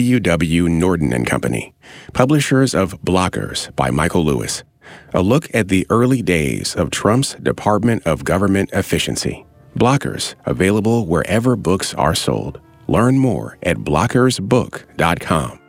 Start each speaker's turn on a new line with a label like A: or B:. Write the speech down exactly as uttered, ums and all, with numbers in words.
A: W W. Norton and Company, publishers of Blockers by Michael Lewis, a look at the early days of Trump's Department of Government Efficiency. Blockers, available wherever books are sold. Learn more at blockers book dot com.